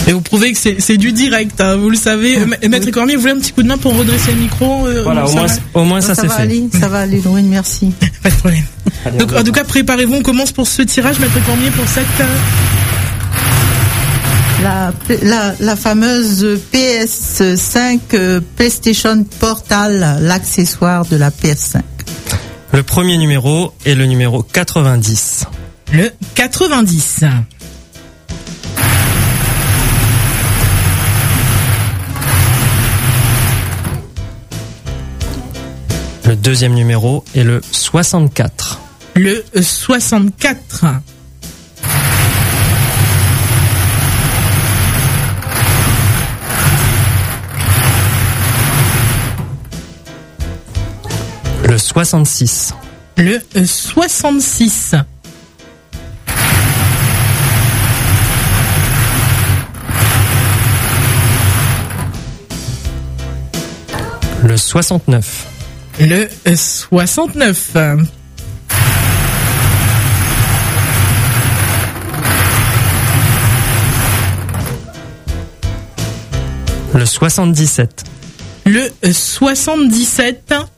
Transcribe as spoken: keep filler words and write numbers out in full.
Et vous prouvez que c'est, c'est du direct, hein, vous le savez. Oui. Maître Cormier, vous voulez un petit coup de main pour redresser le micro euh, Voilà, au moins, au moins ça, ça c'est va fait. Aller, ça va aller, Lorraine, merci. Pas de problème. Allez, Donc, en tout cas, préparez-vous, on commence pour ce tirage, Maître Cormier, pour cette... La, la, la fameuse P S cinq euh, PlayStation Portal, l'accessoire de la P S cinq. Le premier numéro est le numéro quatre-vingt-dix. Le quatre-vingt-dix. Le deuxième numéro est le soixante-quatre. Le soixante-quatre. Le soixante-six. Le soixante-six. Le soixante-neuf. Le soixante-neuf. Le soixante-dix-sept. Le soixante-dix-sept.